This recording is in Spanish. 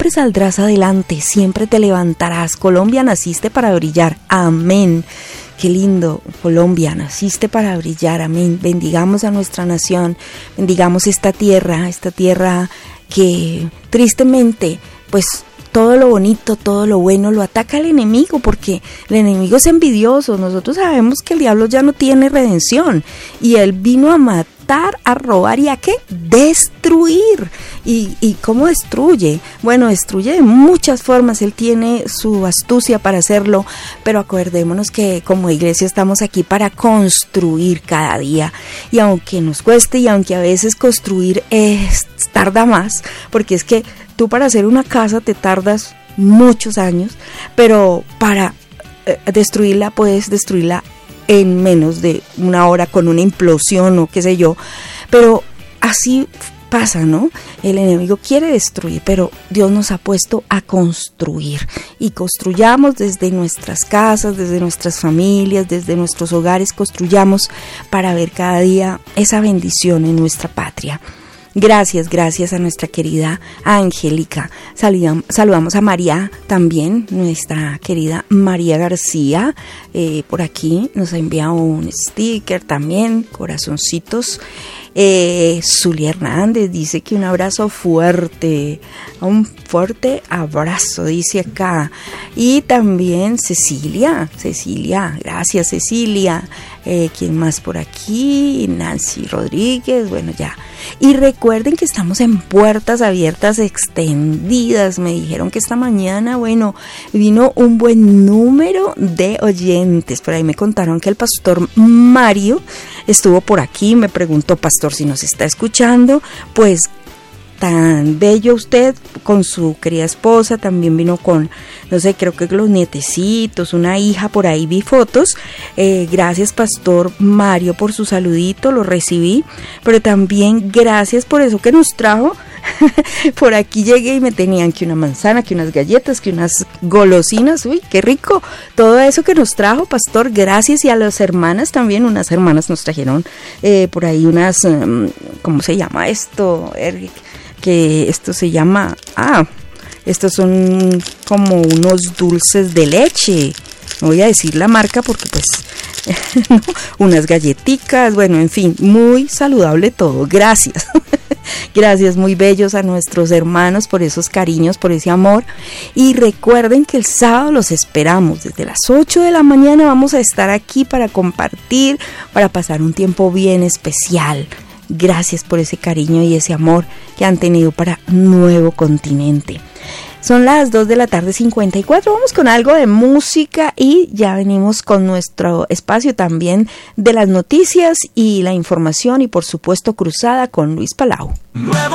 siempre saldrás adelante, siempre te levantarás. Colombia, naciste para brillar. Amén. Qué lindo, Colombia, naciste para brillar. Amén. Bendigamos a nuestra nación, bendigamos esta tierra que tristemente, pues todo lo bonito, todo lo bueno lo ataca el enemigo, porque el enemigo es envidioso. Nosotros sabemos que el diablo ya no tiene redención y él vino a matar, a robar y a ¿qué? Destruir. ¿Y cómo destruye? Bueno, destruye de muchas formas, él tiene su astucia para hacerlo, pero acordémonos que como iglesia estamos aquí para construir cada día, y aunque nos cueste y aunque a veces construir tarda más, porque es que tú para hacer una casa te tardas muchos años, pero para destruirla puedes destruirla en menos de una hora con una implosión o qué sé yo, pero así pasa, ¿no? El enemigo quiere destruir, pero Dios nos ha puesto a construir, y construyamos desde nuestras casas, desde nuestras familias, desde nuestros hogares, construyamos para ver cada día esa bendición en nuestra patria. Gracias a nuestra querida Angélica. Saludamos a María también, nuestra querida María García. Por aquí nos ha enviado un sticker también, corazoncitos. Zulia Hernández dice que un abrazo fuerte, un fuerte abrazo, dice acá. Y también Cecilia, gracias Cecilia. ¿Quién más por aquí? Nancy Rodríguez, bueno ya. Y recuerden que estamos en puertas abiertas extendidas. Me dijeron que esta mañana, bueno, vino un buen número de oyentes. Por ahí me contaron que el pastor Mario estuvo por aquí. Me preguntó, pastor, si nos está escuchando. Pues tan bello usted con su querida esposa, también vino con, no sé, creo que los nietecitos, una hija, por ahí vi fotos. Gracias pastor Mario por su saludito, lo recibí, pero también gracias por eso que nos trajo. Por aquí llegué y me tenían que una manzana, que unas galletas, que unas golosinas. Uy, qué rico todo eso que nos trajo, pastor, gracias. Y a las hermanas también, unas hermanas nos trajeron por ahí unas, ¿cómo se llama esto, Eric? Que esto se llama, estos son como unos dulces de leche, no voy a decir la marca porque pues no, unas galletitas, bueno, en fin, muy saludable todo, gracias. Gracias, muy bellos a nuestros hermanos por esos cariños, por ese amor. Y recuerden que el sábado los esperamos desde las 8 de la mañana, vamos a estar aquí para compartir, para pasar un tiempo bien especial. Gracias por ese cariño y ese amor que han tenido para Nuevo Continente. Son las 2:54 p.m. Vamos con algo de música y ya venimos con nuestro espacio también de las noticias y la información y por supuesto cruzada con Luis Palau. Nuevo